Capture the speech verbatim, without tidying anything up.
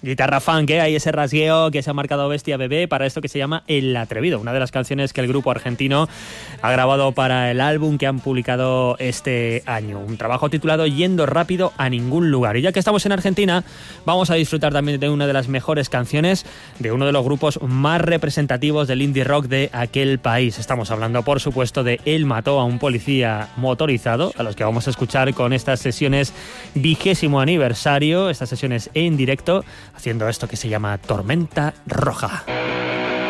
Guitarra funk, ¿eh? Hay ese rasgueo que se ha marcado Bestia Bebé para esto que se llama El Atrevido, una de las canciones que el grupo argentino ha grabado para el álbum que han publicado este año. Un trabajo titulado Yendo rápido a ningún lugar. Y ya que estamos en Argentina, vamos a disfrutar también de una de las mejores canciones de uno de los grupos más representativos del indie rock de aquel país. Estamos hablando, por supuesto, de Él mató a un policía motorizado, a los que vamos a escuchar con estas sesiones vigésimo aniversario, estas sesiones en directo, haciendo esto que se llama Tormenta Roja.